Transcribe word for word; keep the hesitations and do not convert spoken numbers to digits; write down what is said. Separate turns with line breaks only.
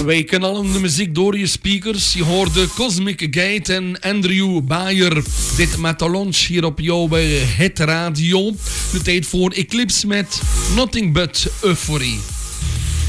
Wij knallen de muziek door je speakers. Je hoorde Cosmic Gate en Andrew Bayer. Dit met de launch hier op jouw Hit Radio. De tijd voor Eclipse met Nothing But Euphorie.